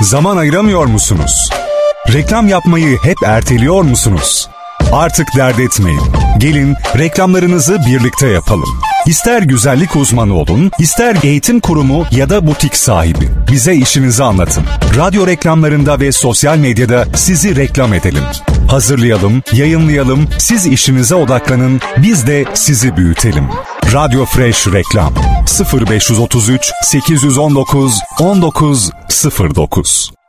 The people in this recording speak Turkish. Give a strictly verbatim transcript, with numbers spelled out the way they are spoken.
Zaman ayıramıyor musunuz? Reklam yapmayı hep erteliyor musunuz? Artık dert etmeyin. Gelin reklamlarınızı birlikte yapalım. İster güzellik uzmanı olun, ister eğitim kurumu ya da butik sahibi. Bize işinizi anlatın. Radyo reklamlarında ve sosyal medyada sizi reklam edelim. Hazırlayalım, yayınlayalım, siz işinize odaklanın, biz de sizi büyütelim. Radyo Fresh Reklam sıfır beş otuz üç sekiz yüz on dokuz on dokuz sıfır dokuz